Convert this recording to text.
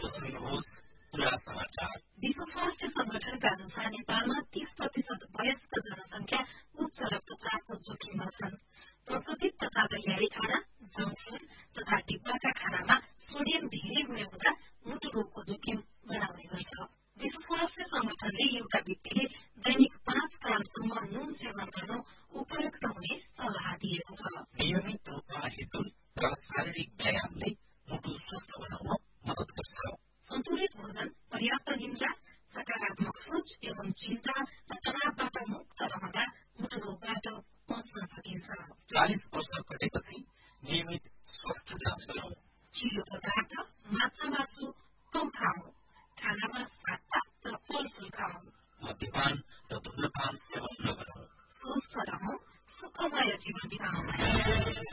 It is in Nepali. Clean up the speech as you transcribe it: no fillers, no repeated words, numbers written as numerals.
विश्व स्वास्थ्य संगठनका अनुसार नेपालमा 30% वयस्क जनसंख्या उच्च रक्तचापको जोखिममा छन्। प्रशोधित तथा तयारी खाना, जंक फूड तथा डिब्बाका खानामा सोडियम धेरै हुने हुँदा मुटु रोगको जोखिम बढाउने गर्छ। विश्व स्वास्थ्य संगठनले एउटा व्यक्तिले दैनिक 5 ग्रामसम्म नुन सेवन गर्नु उपयुक्त हुने सल्लाह दिएको छ। नियमित रूपमा हेतुल र शारीरिक व्यायामले मुटु स्वस्थ बनाउन